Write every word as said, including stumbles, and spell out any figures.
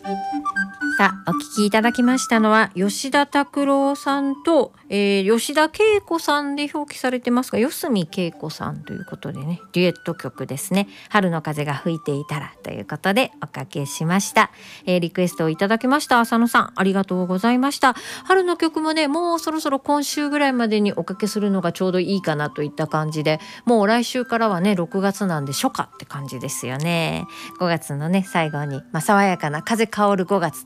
さあ、お聞きいただきましたのは吉田拓郎さんと、えー、吉田恵子さんで表記されてますが、四隅恵子さんということでね、デュエット曲ですね。春の風が吹いていたらということでおかけしました。えー、リクエストをいただきました浅野さん、ありがとうございました。春の曲もね、もうそろそろ今週ぐらいまでにおかけするのがちょうどいいかなといった感じで、もう来週からはねろくがつなんで初夏って感じですよね。ごがつのね最後に、まあ、爽やかな風香るごがつ